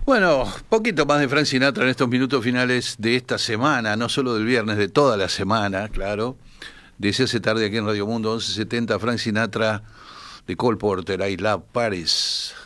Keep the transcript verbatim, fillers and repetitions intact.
Bueno, poquito más de Frank Sinatra en estos minutos finales de esta semana, no solo del viernes, de toda la semana, claro. Desde hace tarde aquí en Radio Mundo once setenta, Frank Sinatra de Cole Porter, I Love Paris.